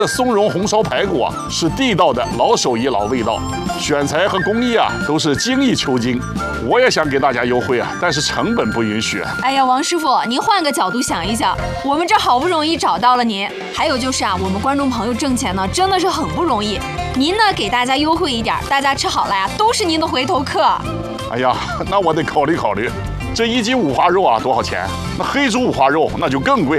这松茸红烧排骨啊，是地道的老手艺老味道，选材和工艺啊都是精益求精。我也想给大家优惠啊，但是成本不允许。 哎呀，王师傅，您换个角度想一想，我们这好不容易找到了您，还有就是啊，我们观众朋友挣钱呢，真的是很不容易。您呢给大家优惠一点，大家吃好了呀，都是您的回头客。 哎呀，那我得考虑考虑。这1斤五花肉啊多少钱？那黑猪五花肉那就更贵了。